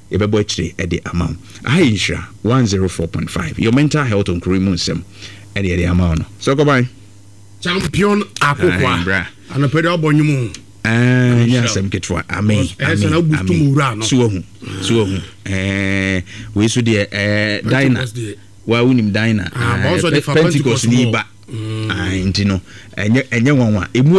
ebebo chire e de amount ayi nhira 104.5 your mental health on kurimu nsem e de amount no so go bye champion akokwa anapede obonyum nya sem ketwa amen so we so de dina wa unim dina Pentecost ni ba intino enye nwanwa emu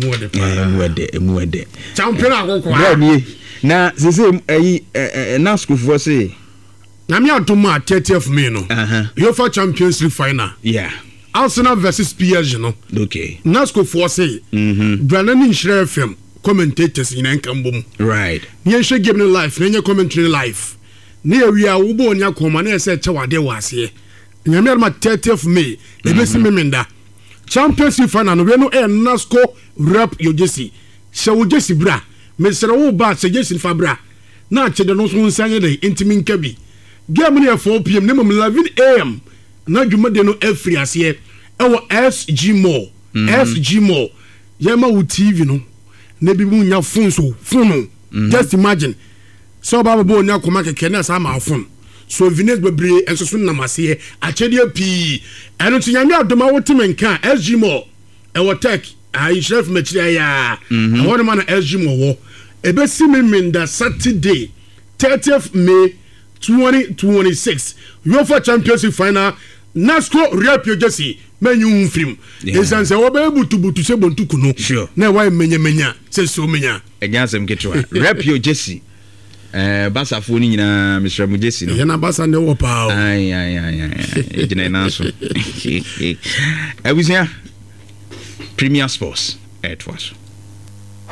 ede champion akokwa na sese na school for say na me atoma 30th May no UEFA Champions League final Arsenal versus PSG no okay na school for say Brandon Shire FM commentators in Enkambom right ye hwe game no live na nye commentary live na ewia wo bo onya koma na ese chewade wase nyame ma 30th May ebesi memenda Champions League final no we no Nasco rep your jesi wo jesi bra mesere wo ba se jesi fabra na chede no so nsanye de intimi nkabi game no 4 pm na 11 am na dwumade no afri ase e wo SG Mall yema wo TV no na bi mu nya phone just imagine so baba bo nya koma keke na sa ma phone so Venus bebre enso so namase achede pi eno tinyame adoma wo timenka SG Mall e wo tech I chef machiri ya e won man SG Mall wo ebesi memenda Saturday 30th May 2026 UEFA Champions League final Nasco Rapio Jesse menyu film esanse wo be butu se bontu kuno na why menya se so menya enyasem ketwa Rapio Jesse basafo ni nyina Mr. Mujesi no yana basa ne wo pa ai ejina na so abusia Premier Sports etwas